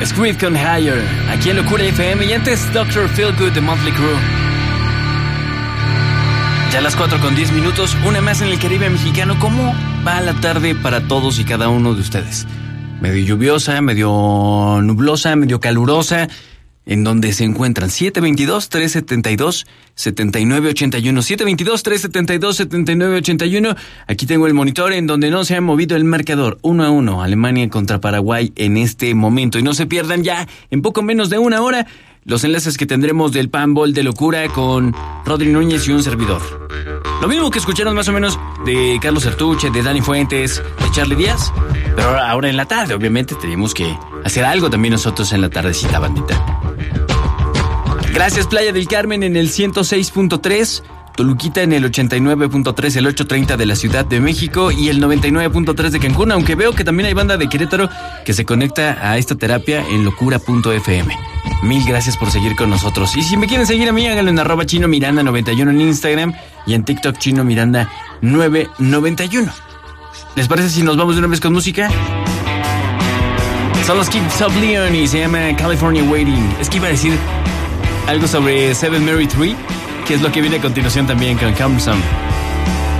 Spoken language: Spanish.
Screed con Higher, aquí en Locura FM, y antes Dr. Feelgood de Motley Crue. Ya a las 4:10, una más en el Caribe mexicano. ¿Cómo va la tarde para todos y cada uno de ustedes? Medio lluviosa, medio nublosa, medio calurosa. ¿En donde se encuentran? 722-372-7981. 722-372-7981. Aquí tengo el monitor en donde no se ha movido el marcador. 1-1, Alemania contra Paraguay en este momento. Y no se pierdan ya, en poco menos de una hora, los enlaces que tendremos del Panball de Locura con Rodri Núñez y un servidor. Lo mismo que escucharon más o menos de Carlos Sertuche, de Dani Fuentes, de Charlie Díaz. Pero ahora en la tarde, obviamente, tenemos que hacer algo también nosotros en la tardecita, bandita. Gracias, Playa del Carmen en el 106.3, Toluquita en el 89.3, el 830 de la Ciudad de México y el 99.3 de Cancún, aunque veo que también hay banda de Querétaro que se conecta a esta terapia en locura.fm. Mil gracias por seguir con nosotros. Y si me quieren seguir a mí, háganlo en @chinomiranda91 en Instagram y en TikTok chinomiranda991. ¿Les parece si nos vamos de una vez con música? Son los Kings of Leon y se llama California Waiting. Es que iba a decir algo sobre Seven Mary 3, que es lo que viene a continuación también con Come Some.